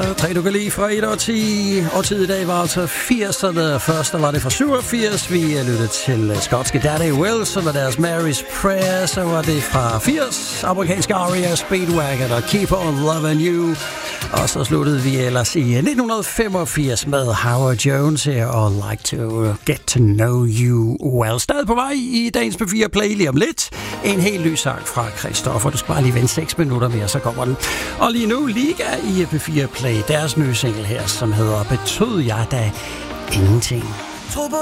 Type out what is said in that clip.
Tre du kan lide fra 1 og 10. Årtid i dag var altså 80'erne. Først var det fra 87. Vi lyttede til skotske Daddy Wilson og deres Mary's Prayer. Så var det fra 80. Amerikanske Aria, Speedwagon og Keep On Loving You. Og så sluttede vi ellers i 1985 med Howard Jones her og Like to Get to Know You Well. Stadig på vej i dagens P4 Play lige om lidt. En helt ny sang fra Christoffer. Du skal bare lige vente 6 minutter mere, så kommer den. Og lige nu Liga i P4 Play, deres nye single her, som hedder Betød jeg da ingenting.